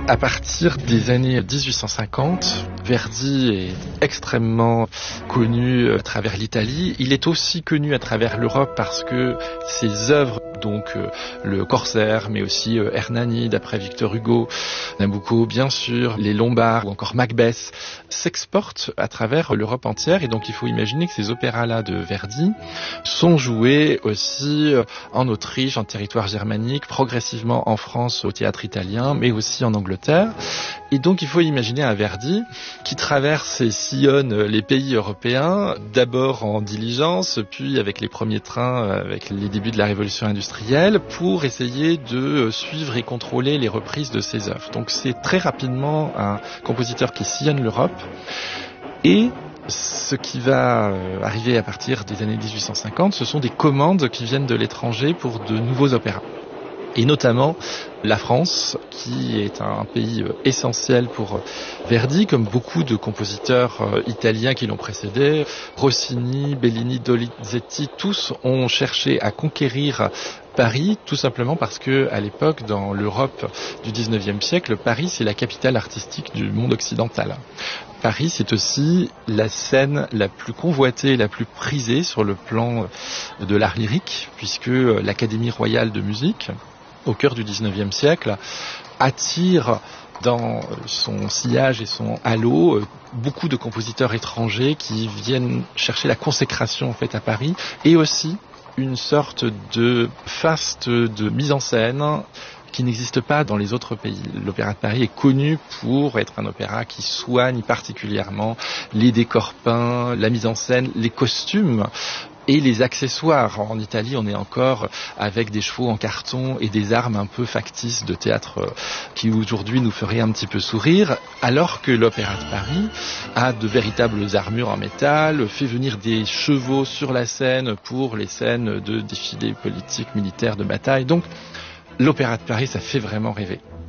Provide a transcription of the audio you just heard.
À partir des années 1850, Verdi est extrêmement connu à travers l'Italie. Il est aussi connu à travers l'Europe parce que ses œuvres, donc le Corsaire, mais aussi Hernani d'après Victor Hugo, Nabucco bien sûr, les Lombards ou encore Macbeth, s'exportent à travers l'Europe entière. Et donc il faut imaginer que ces opéras-là de Verdi sont joués aussi en Autriche, en territoire germanique, progressivement en France au théâtre italien, mais aussi en Angleterre. Et donc il faut imaginer un Verdi qui traverse et sillonne les pays européens, d'abord en diligence, puis avec les premiers trains, avec les débuts de la révolution industrielle, pour essayer de suivre et contrôler les reprises de ses œuvres. Donc c'est très rapidement un compositeur qui sillonne l'Europe. Et ce qui va arriver à partir des années 1850, ce sont des commandes qui viennent de l'étranger pour de nouveaux opéras. Et notamment la France, qui est un pays essentiel pour Verdi, comme beaucoup de compositeurs italiens qui l'ont précédé. Rossini, Bellini, Donizetti, tous ont cherché à conquérir Paris, tout simplement parce que, à l'époque, dans l'Europe du 19e siècle, Paris, c'est la capitale artistique du monde occidental. Paris, c'est aussi la scène la plus convoitée, la plus prisée sur le plan de l'art lyrique, puisque l'Académie royale de musique, au cœur du 19e siècle, attire dans son sillage et son halo beaucoup de compositeurs étrangers qui viennent chercher la consécration en fait à Paris, et aussi une sorte de faste de mise en scène qui n'existe pas dans les autres pays. L'Opéra de Paris est connu pour être un opéra qui soigne particulièrement les décors peints, la mise en scène, les costumes et les accessoires. En Italie, on est encore avec des chevaux en carton et des armes un peu factices de théâtre qui aujourd'hui nous feraient un petit peu sourire, alors que l'Opéra de Paris a de véritables armures en métal, fait venir des chevaux sur la scène pour les scènes de défilés politiques, militaires, de bataille. Donc, l'Opéra de Paris, ça fait vraiment rêver.